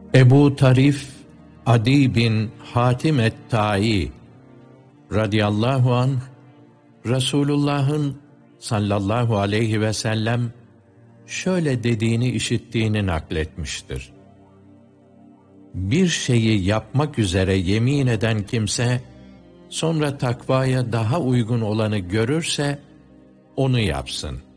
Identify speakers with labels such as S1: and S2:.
S1: Ebu Tarif Adi bin Hatim et-Tai radıyallahu anh, Resulullah'ın sallallahu aleyhi ve sellem şöyle dediğini işittiğini nakletmiştir. Bir şeyi yapmak üzere yemin eden kimse, sonra takvaya daha uygun olanı görürse, onu yapsın.